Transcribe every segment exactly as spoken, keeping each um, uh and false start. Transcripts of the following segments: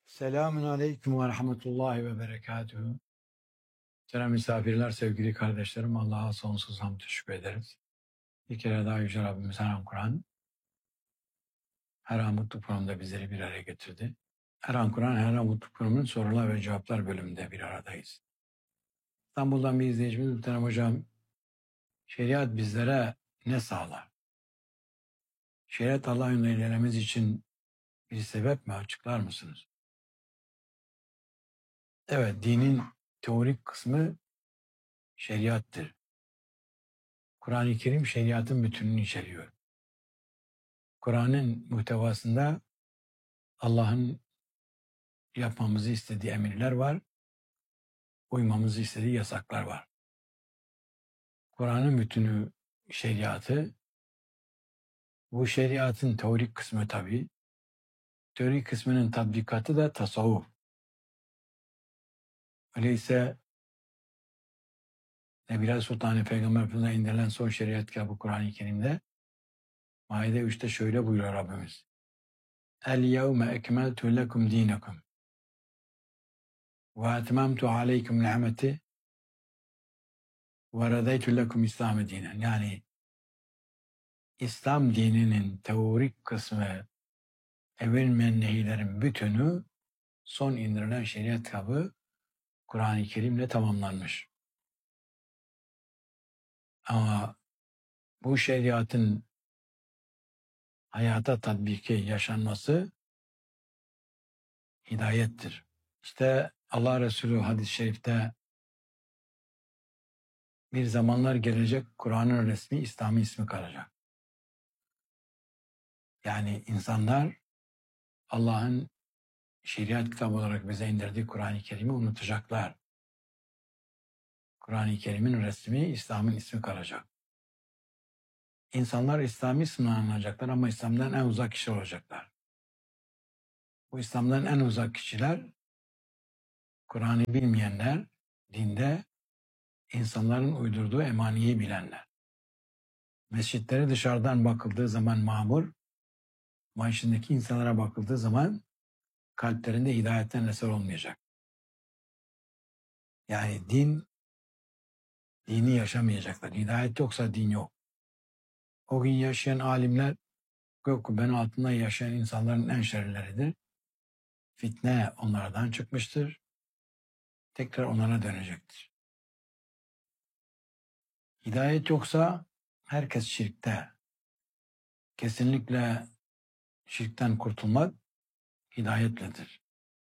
Selamun Aleyküm ve Rahmetullahi ve Berekatühü. Selam misafirler, sevgili kardeşlerim. Allah'a sonsuz hamd şükür ederiz. Bir kere daha Yüce Rabbimiz her an Kur'an, her an mutlu programda bizleri bir araya getirdi. Her an Kur'an, her an mutlu programının sorular ve cevaplar bölümünde bir aradayız. İstanbul'dan bir izleyicimiz muhterem hocam, şeriat bizlere ne sağlar? Şeriat Allah yolunda ilerlememiz için bir sebep mi, açıklar mısınız? Evet, dinin teorik kısmı şeriattır. Kur'an-ı Kerim şeriatın bütününü içeriyor. Kur'an'ın muhtevasında Allah'ın yapmamızı istediği emirler var, uymamızı istediği yasaklar var. Kur'an'ın bütünü şeriatı, bu şeriatın teorik kısmı tabii, teorik kısmının tatbikatı da tasavvuf. Öyleyse Nebiler Sultanı Peygamber Efendimiz'e indirilen son şeriat kitabı Kur'an-ı Kerim'de Maide üçte şöyle buyuruyor Rabbimiz. El yevme ekmeltu lekum dinakum ve etmemtu aleykum ni'meti ve radeytu lekum İslam'ı dinen. Yani İslam dininin teorik kısmı, evvel ve nehirlerin bütünü son indirilen şeriat kitabı Kur'an-ı Kerim'le tamamlanmış. Ama bu şeriatın hayata tatbiki, yaşanması hidayettir. İşte Allah Resulü hadis-i şerifte bir zamanlar gelecek Kur'an'ın resmi İslami ismi kalacak. Yani insanlar Allah'ın şeriat kitabı olarak bize indirdiği Kur'an-ı Kerim'i unutacaklar. Kur'an-ı Kerim'in resmi İslam'ın ismi kalacak. İnsanlar İslami ismini anlayacaklar ama İslam'dan en uzak kişi olacaklar. Bu İslam'dan en uzak kişiler, Kur'an'ı bilmeyenler, dinde insanların uydurduğu emaniyi bilenler. Mescitleri dışarıdan bakıldığı zaman mamur, ama içindeki insanlara bakıldığı zaman kalplerinde hidayetten eser olmayacak. Yani din, dini yaşamayacaklar. Hidayet yoksa din yok. O gün yaşayan alimler, gök kubbenin altında yaşayan insanların en şerlileridir. Fitne onlardan çıkmıştır. Tekrar onlara dönecektir. Hidayet yoksa herkes şirkte. Kesinlikle şirkten kurtulmak hidayetledir.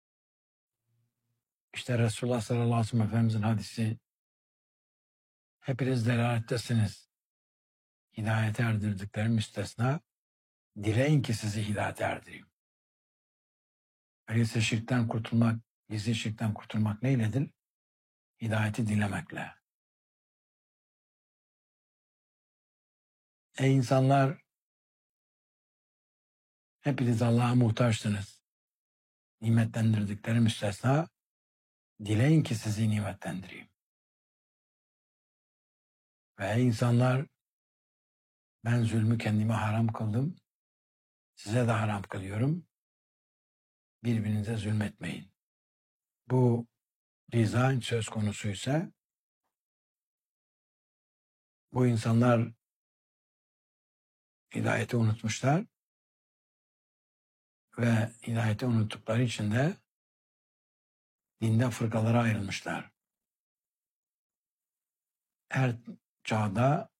İşte Resulullah sallallahu aleyhi ve sellem Efendimizin hadisi, hepiniz delalettesiniz. Hidayete erdirdiklerim müstesna, dileyin ki sizi hidayete erdireyim. Öyleyse şirkten kurtulmak, gizli şirkten kurtulmak neyledir? Hidayeti dilemekle. Ey insanlar, hepiniz Allah'a muhtaçsınız. Nimetlendirdikleri müstesna, dileyin ki sizi nimetlendireyim. Ve ey insanlar, ben zulmü kendime haram kıldım, size de haram kılıyorum. Birbirinize zulmetmeyin. Bu rıza söz konusuysa, bu insanlar hidayeti unutmuşlar ve hidayeti unuttukları için de dinde fırkalara ayrılmışlar. Her çağda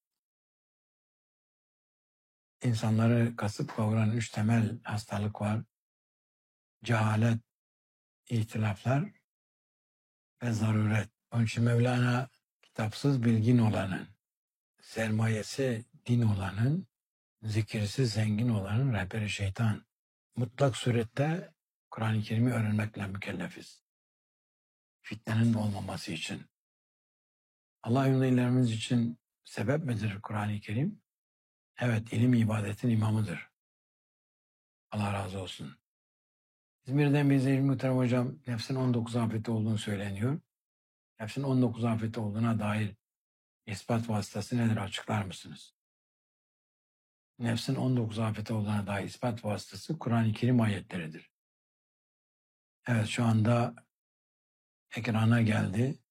insanları kasıp kavuran üç temel hastalık var. Cehalet, ihtilaflar ve zaruret. Onun için Mevlana, kitapsız bilgin olanın, sermayesi din olanın, zikirsiz zengin olanın rehberi şeytan. Mutlak surette Kur'an-ı Kerim'i öğrenmekle mükellefiz. Fitnenin olmaması için. Allah yolunda ilerlememiz için sebep midir Kur'an-ı Kerim? Evet, ilim ibadetin imamıdır. Allah razı olsun. İzmir'den bir izleyicim muhterem hocam, nefsin on dokuz afeti olduğunu söyleniyor. Nefsin on dokuz afeti olduğuna dair ispat vasıtası nedir, açıklar mısınız? Nefsin on dokuz afeti olduğuna dair ispat vasıtası Kur'an-ı Kerim ayetleridir. Evet, şu anda ekrana geldi.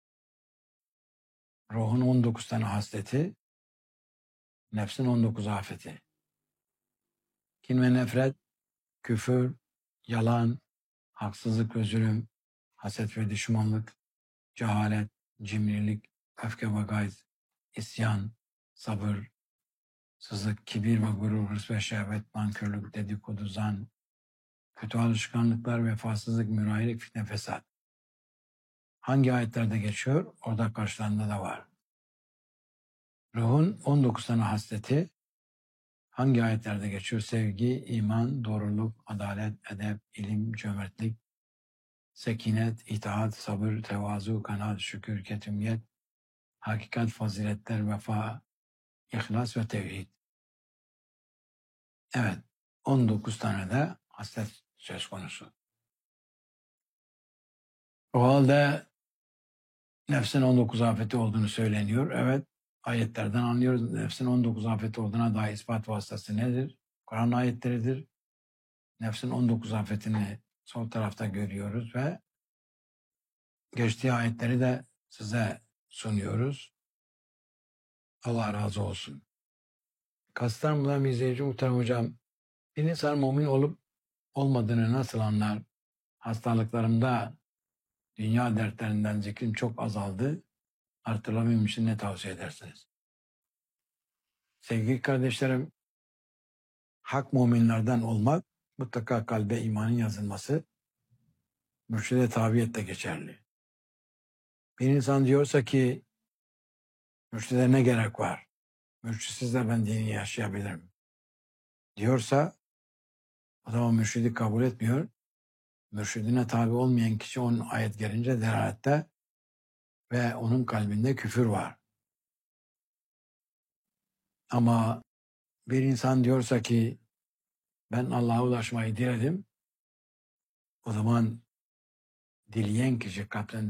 Ruhun on dokuz tane hasleti, nefsin on dokuz afeti. Kin ve nefret, küfür, yalan, haksızlık ve zulüm, haset ve düşmanlık, cehalet, cimrilik, öfke ve gayz, isyan, sabır, sızlık, kibir ve gurur, hırs ve şehvet, nankörlük, dedikodu, zan, kötü alışkanlıklar, vefasızlık, mürahilik, fitne, fesat. Hangi ayetlerde geçiyor? Orada karşılarında da var. Ruhun on dokuz tane hasleti hangi ayetlerde geçiyor? Sevgi, iman, doğruluk, adalet, edep, ilim, cömertlik, sekinet, itaat, sabır, tevazu, kanaat, şükür, ketumiyet, hakikat, faziletler, vefa, ihlas ve tevhid. Evet, on dokuz tane de haslet söz konusu. O halde nefsin on dokuz afeti olduğunu söyleniyor. Evet, ayetlerden anlıyoruz. Nefsin on dokuz afeti olduğuna dair ispat vasıtası nedir? Kur'an ayetleridir. Nefsin on dokuz afetini sol tarafta görüyoruz ve geçtiği ayetleri de size sunuyoruz. Allah razı olsun. Kastamonu'dan bir izleyici muhterem hocam, bir insan mümin olup olmadığını nasıl anlar? Hastalıklarımda dünya dertlerinden zikrim çok azaldı. Artırabilmem için ne tavsiye edersiniz? Sevgili kardeşlerim, hak müminlerden olmak, mutlaka kalbe imanın yazılması, mürşide tabiyetle geçerli. Bir insan diyorsa ki, mürşide ne gerek var? Mürşitsiz de ben dini yaşayabilirim diyorsa, o zaman mürşidi kabul etmiyor. Mürşidine tabi olmayan kişi onun ayet gelince delalette ve onun kalbinde küfür var. Ama bir insan diyorsa ki ben Allah'a ulaşmayı diledim, o zaman dileyen kişi kalpten